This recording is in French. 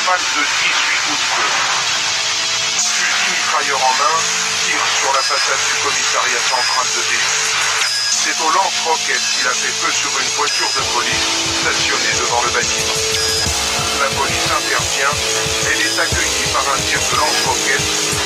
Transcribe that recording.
principal de 18 coups de feu. Fusil mitrailleur en main, tire sur la façade du commissariat central de Delhi. C'est au lance-roquette qu'il a fait feu sur une voiture de police stationnée devant le bâtiment. La police intervient, elle est accueillie par un tir de lance-roquette